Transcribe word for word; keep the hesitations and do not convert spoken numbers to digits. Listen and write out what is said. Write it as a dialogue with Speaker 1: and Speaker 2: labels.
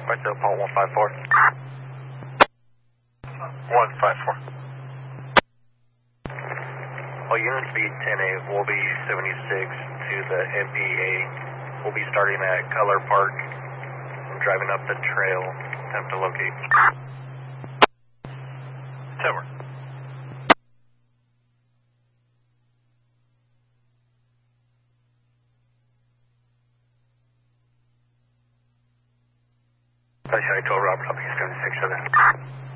Speaker 1: Right there, Paul one five four. one five four. Well, unit speed ten A will be seventy-six to the M P A. We'll be starting at Color Park and driving up the trail. Attempt to locate. Tower. That's twelve Robert, I'll be seventy-six seven.